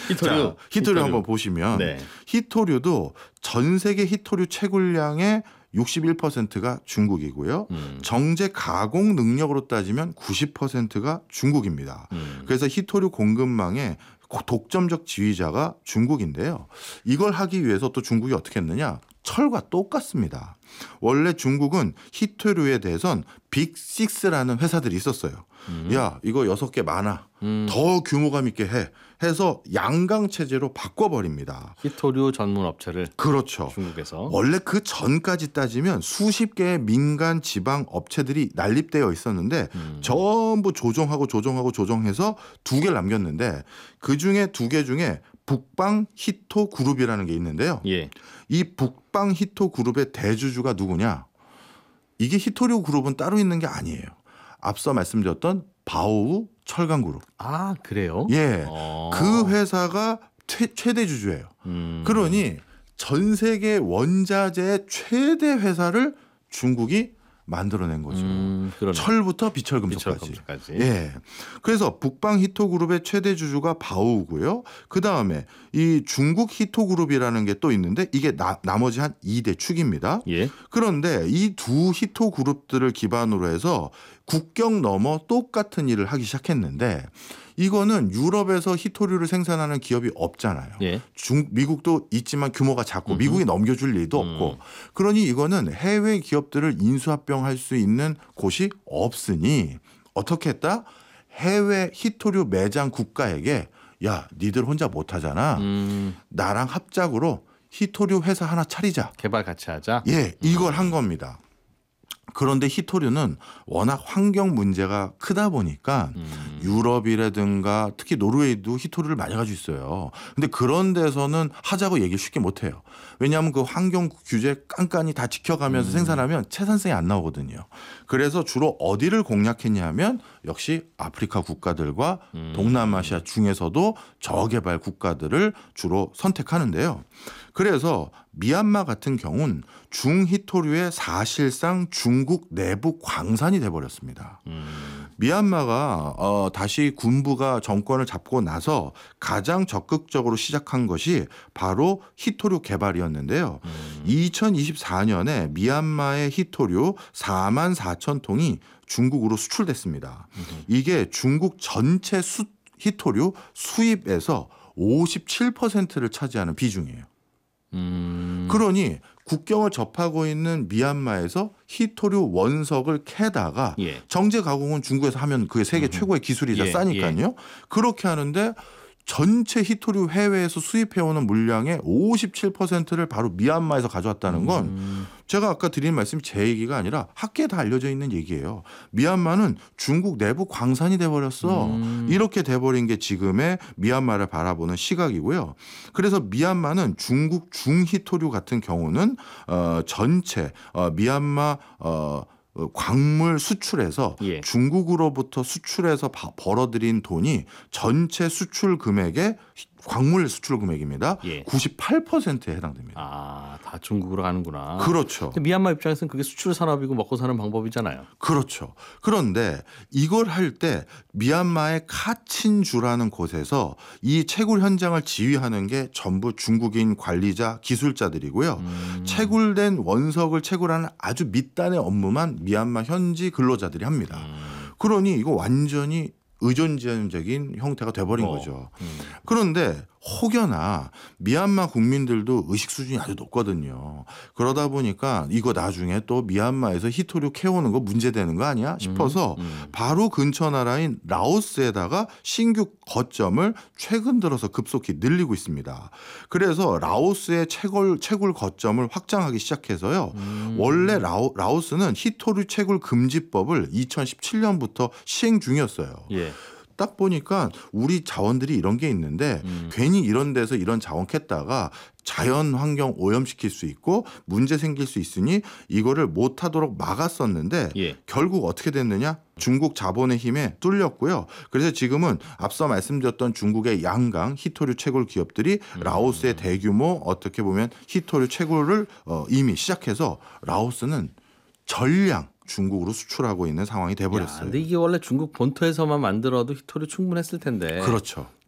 자, 히토류 한번 보시면 네. 히토류도 전 세계 히토류 채굴량의 61%가 중국이고요. 정제 가공 능력으로 따지면 90%가 중국입니다. 그래서 히토류 공급망의 독점적 지휘자가 중국인데요. 이걸 하기 위해서 또 중국이 어떻게 했느냐? 철과 똑같습니다. 원래 중국은 히토류에 대해선 빅6라는 회사들이 있었어요. 야, 이거 6개 많아. 더 규모감 있게 해서 양강 체제로 바꿔버립니다. 히토류 전문 업체를. 그렇죠. 중국에서. 원래 그 전까지 따지면 수십 개의 민간 지방 업체들이 난립되어 있었는데 전부 조정해서 2개를 남겼는데 그중에 2개 중에 북방 히토 그룹이라는 게 있는데요. 예. 이 북방 히토 그룹의 대주주가 누구냐? 이게 히토류 그룹은 따로 있는 게 아니에요. 앞서 말씀드렸던 바오우 철강 그룹. 아, 그래요? 예. 그 회사가 최대 주주예요. 그러니 전 세계 원자재 최대 회사를 중국이 만들어낸 거죠. 철부터 비철금속까지. 예. 그래서 북방 히토그룹의 최대 주주가 바오우고요. 그다음에 이 중국 히토그룹이라는 게 또 있는데 이게 나머지 한 2대 축입니다. 예. 그런데 이 두 히토그룹들을 기반으로 해서 국경 넘어 똑같은 일을 하기 시작했는데 이거는 유럽에서 히토류를 생산하는 기업이 없잖아요. 예. 미국도 있지만 규모가 작고 미국이 넘겨줄 일도 없고 그러니 이거는 해외 기업들을 인수합병할 수 있는 곳이 없으니 어떻게 했다? 해외 히토류 매장 국가에게 야, 니들 혼자 못하잖아. 나랑 합작으로 히토류 회사 하나 차리자. 개발 같이 하자. 예, 이걸 한 겁니다. 그런데 히토류는 워낙 환경 문제가 크다 보니까 유럽이라든가 특히 노르웨이도 히토류를 많이 가지고 있어요. 근데 그런 데서는 하자고 얘기를 쉽게 못 해요. 왜냐하면 그 환경 규제 깐깐히 다 지켜가면서 생산하면 채산성이 안 나오거든요. 그래서 주로 어디를 공략했냐 하면 역시 아프리카 국가들과 동남아시아 중에서도 저개발 국가들을 주로 선택하는데요. 그래서 미얀마 같은 경우는 중히토류의 사실상 중국 내부 광산이 돼버렸습니다. 미얀마가 다시 군부가 정권을 잡고 나서 가장 적극적으로 시작한 것이 바로 히토류 개발이었는데요. 2024년에 미얀마의 히토류 4만 4천 통이 중국으로 수출됐습니다. 이게 중국 전체 히토류 수입에서 57%를 차지하는 비중이에요. 그러니 국경을 접하고 있는 미얀마에서 히토류 원석을 캐다가 예. 정제 가공은 중국에서 하면 그게 세계 최고의 기술이자 예. 싸니까요. 예. 그렇게 하는데 전체 히토류 해외에서 수입해오는 물량의 57%를 바로 미얀마에서 가져왔다는 건 제가 아까 드린 말씀이 제 얘기가 아니라 학계에 다 알려져 있는 얘기예요. 미얀마는 중국 내부 광산이 돼버렸어. 이렇게 돼버린 게 지금의 미얀마를 바라보는 시각이고요. 그래서 미얀마는 중국 중히토류 같은 경우는 전체 미얀마 광물 수출에서 예. 중국으로부터 수출해서 벌어들인 돈이 전체 수출 금액의 광물 수출 금액입니다. 예. 98%에 해당됩니다. 아, 다 중국으로 가는구나. 그렇죠. 근데 미얀마 입장에서는 그게 수출 산업이고 먹고 사는 방법이잖아요. 그렇죠. 그런데 이걸 할 때 미얀마의 카친주라는 곳에서 이 채굴 현장을 지휘하는 게 전부 중국인 관리자 기술자들이고요. 채굴된 원석을 채굴하는 아주 밑단의 업무만 미얀마 현지 근로자들이 합니다. 그러니 이거 완전히 의존적인 형태가 돼버린 거죠. 그런데 혹여나 미얀마 국민들도 의식 수준이 아주 높거든요. 그러다 보니까 이거 나중에 또 미얀마에서 히토류 캐오는 거 문제되는 거 아니야 싶어서 바로 근처 나라인 라오스에다가 신규 거점을 최근 들어서 급속히 늘리고 있습니다. 그래서 라오스의 채굴 거점을 확장하기 시작해서요. 원래 라오스는 히토류 채굴 금지법을 2017년부터 시행 중이었어요. 예. 딱 보니까 우리 자원들이 이런 게 있는데 괜히 이런 데서 이런 자원 캤다가 자연 환경 오염시킬 수 있고 문제 생길 수 있으니 이거를 못하도록 막았었는데 예. 결국 어떻게 됐느냐? 중국 자본의 힘에 뚫렸고요. 그래서 지금은 앞서 말씀드렸던 중국의 양강 히토류 채굴 기업들이 라오스의 대규모 어떻게 보면 히토류 채굴을 이미 시작해서 라오스는 전량 중국으로 수출하고 있는 상황이 돼버렸어요. 근데 이게 원래 중국 본토에서만 만들어도 히토류 충분했을 텐데. 그렇죠.